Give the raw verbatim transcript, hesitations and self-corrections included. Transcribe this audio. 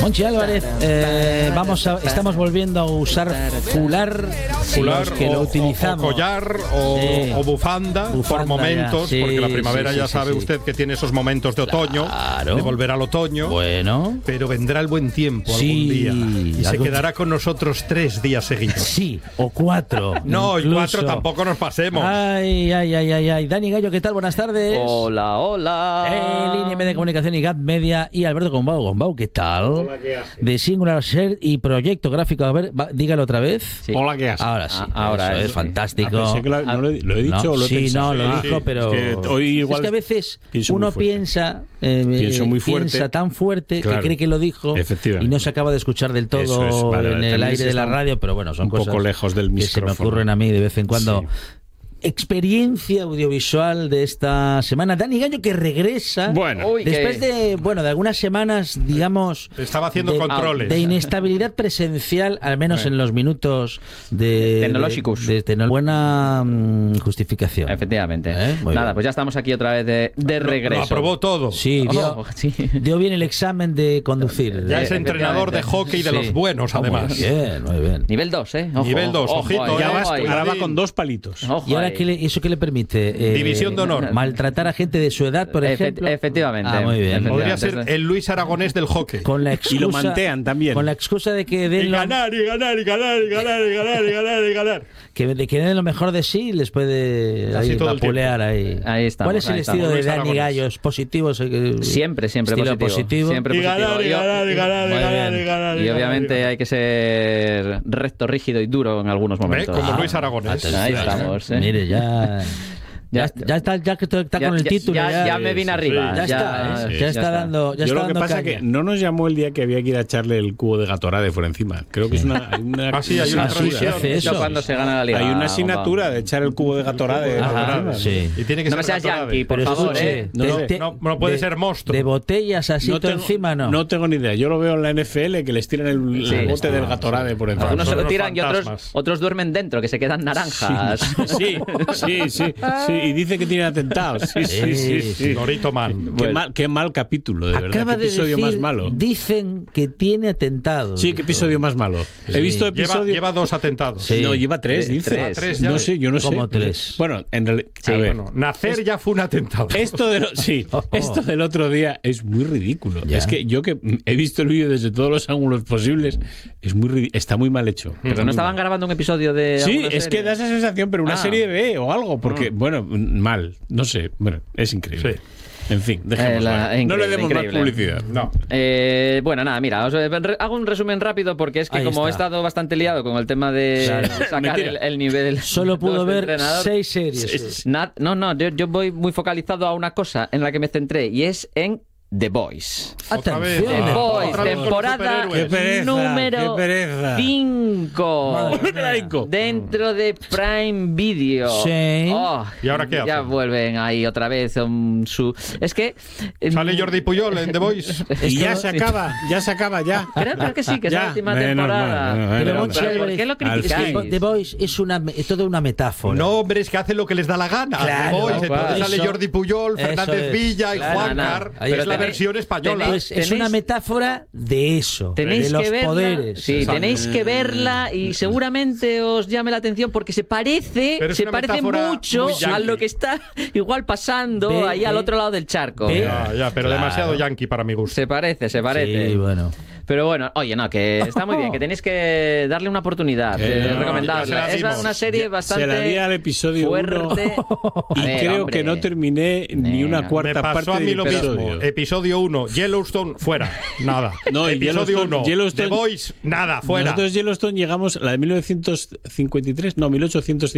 Monchi Álvarez, eh, vamos a, estamos volviendo a usar fular, fular los que o, lo utilizamos. o collar o, sí. o bufanda, bufanda por momentos, sí, porque la primavera sí, ya sí, sabe sí, usted que tiene esos momentos de otoño, claro. de volver al otoño. Bueno. Pero vendrá el buen tiempo algún sí, día y se algún... quedará con nosotros tres días seguidos. Sí, o cuatro. No, incluso. y cuatro tampoco nos pasemos. Ay, ay, ay, ay, ay. Dani Gallo, ¿qué tal? Buenas tardes. Hola, hola. El I N E M de Comunicación y G A T Media y Alberto Gombau. Gombau, ¿qué tal? Hola, ¿qué hace? De Singular Share y Proyecto Gráfico. A ver, va, dígalo otra vez. Sí. Hola, ¿qué haces? Ahora sí. Ah, ahora eso es es. fantástico. Ah, pensé que lo, no lo, he- lo he dicho No, o lo he sí, pensado. no, lo Ah, dijo, sí. pero Es que hoy igual es que a veces pienso uno muy fuerte. piensa, eh, Pienso muy piensa fuerte. tan fuerte Claro. que cree que lo dijo Efectivamente. y no se acaba de escuchar del todo Eso es, vale, en vale, el también aire se de la está radio, pero bueno, son un cosas poco lejos del que se me micrófono. ocurren a mí de vez en cuando. Sí. Experiencia audiovisual de esta semana. Dani Gallo, que regresa Bueno, Uy, después que- de, bueno, de algunas semanas, digamos, Estaba haciendo de, controles. de inestabilidad presencial, al menos Bueno. en los minutos de Tecnológicos. de, de tecno- buena mm, justificación. Efectivamente. ¿Eh? Muy Nada, bien. pues ya estamos aquí otra vez de, de regreso. Lo aprobó todo. Sí, dio, Oh, sí. dio bien el examen de conducir. Ya Sí, es entrenador de efectivamente. hockey de Sí. los buenos, Ah, además. Muy bien, muy bien. Nivel dos, ¿eh? Ojo, Nivel dos, ojo ojito, ahí, ya eh. vas, ojo ahí. ahora va Cuidadín. con dos palitos. Ojo ¿Y ahora ahí. qué le- eso qué le permite? Eh, División de honor. Maltratar a gente de su edad, por Efe- ejemplo. efectivamente. Ah, muy bien. Efectivamente. Podría ser el Luis Aragonés del hockey. Con la excusa, Y lo mantean también. Con la excusa de que den Y lo, ganar, y ganar, y ganar, y ganar, y ganar, y ganar, y ganar. que, de que den lo mejor de sí, les puede Así ahí, todo el vapulear ahí. Ahí estamos, ¿Cuál es el ahí estilo estamos. de Luis Dani Aragonés. Gallos? ¿Positivos? eh, Siempre, siempre estilo positivo. positivo? Siempre Y positivo. ganar, y Yo- ganar, y ganar, y Muy ganar, bien. y ganar. Y obviamente hay que ser recto, rígido y duro en algunos ¿Ve? momentos. Como Ah, Luis Aragonés. atención, Ahí ¿eh? estamos, ¿eh? Mire, ya... Ya, Ya- ya está, ya que está ya- con el ya- título. Ya, Ya, ya me vine arriba. ya ya, está, ¿eh? sí, ya está dando. Ya Yo está lo que dando pasa es caña. que no nos llamó el día que había que ir a echarle el cubo de Gatorade por encima. Creo que es una, hay una Ah, sí, hay una Ah, sí, tradición. hace Eso eso. cuando se gana la liga. hay una Juanpa. asignatura de echar el cubo de Gatorade. Ajá, por encima. sí. Y tiene que No me ser seas Gatorade. yankee, por Pero favor, escuche, ¿eh? No, de- no, de- no, no puede de- ser monstruo. De botellas así No todo tengo, encima, no. no tengo ni idea. Yo lo veo en la N F L que les tiran el, Sí, el bote está, del Gatorade por encima. Algunos se Son lo unos tiran y otros, fantasmas. otros duermen dentro, que se quedan naranjas. Sí, sí, sí, sí. Y dice que tiene atentados. Sí, sí, sí. sí, sí. Dorito Man. Qué, mal, qué mal capítulo, de verdad. Acaba Qué de episodio decir, más malo. dicen que tiene atentados. Sí, qué episodio más malo. He visto Lleva, episodios. lleva dos atentados. Sí. No, lleva tres, Tres, dice. tres. Tres ya. No sé, yo no sé. ¿Cómo tres? Bueno, en realidad. Sí, a ver, Bueno, nacer ya fue un atentado. esto, de lo- sí, esto del otro día es muy ridículo. Ya. Es que yo que he visto el vídeo desde todos los ángulos posibles, es muy ri- está muy mal hecho. Pero Está no muy estaban mal. grabando un episodio de. Sí, alguna es serie? que da esa sensación, pero una Ah. serie B o algo, porque, bueno, mal, no sé, bueno, es increíble. Sí. En fin, dejémoslo. Eh, la- ahí. no le increíble, demos increíble. más publicidad. No. Eh, bueno, nada, mira, os, eh, re- hago un resumen rápido porque es que Ahí como he está. estado bastante liado con el tema de Claro. sacar Mentira. el, el nivel. Solo pudo dos de ver entrenador. seis series. Nat- no, no, yo, yo voy muy focalizado a una cosa en la que me centré y es en The Boys. Otra vez. Atención. The Ah, Boys, otra vez con los temporada superhéroes. Qué pereza, número qué pereza. cinco. Cinco. Dentro de Prime Video. Sí. Oh, ¿Y ahora qué Ya hacen? vuelven ahí otra vez. um, su... Es que. eh, Sale Jordi Puyol en The Voice. Y ya Esto- se acaba, ya se acaba, ya. Creo, creo que sí, que es Ya, la última menos temporada. mal, menos mal, Pero menos Monchi mal. ¿Por Álvarez, qué lo Al es que criticáis? The Voice es una es toda una metáfora. No, hombre, es que hacen lo que les da la gana. Claro, The Voice, entonces claro. sale Eso- Jordi Puyol, eso Fernández es. Villa y Claro, Juan no, no. Car. Ahí Es está. la versión española. Pues es Tenéis- una metáfora de eso, Tenéis de los que verla, poderes. sí, Exacto. tenéis que verla y seguramente os llame la atención porque se parece, Pero es se una parece metáfora mucho muy a yankee. lo que está igual pasando Ve, ahí al ve, otro lado del charco. ve. Ya, ya, pero Claro. demasiado yankee para mi gusto. Se parece, se parece. Sí, bueno. Pero bueno, oye, no, que está muy bien, que tenéis que darle una oportunidad, Eh, eh, no, recomendarla. ya se la Es dimos. una serie bastante Se la di al episodio fuerte. uno y Venga, creo hombre. que no terminé ni Venga. una Me cuarta pasó parte a mí del lo episodio. mismo. Episodio uno, Yellowstone, fuera. Nada. No, en Episodio Yellowstone- uno, Yellowstone- The Voice, nada, fuera. Nosotros Yellowstone llegamos, la de mil novecientos cincuenta y tres, no, mil ochocientos